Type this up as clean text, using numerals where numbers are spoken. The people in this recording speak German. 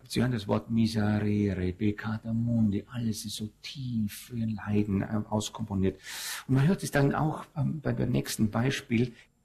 Sie hören das Wort miserere, peccata mundi, alles ist so tief für Leiden auskomponiert. Und man hört es dann auch bei dem nächsten Beispiel,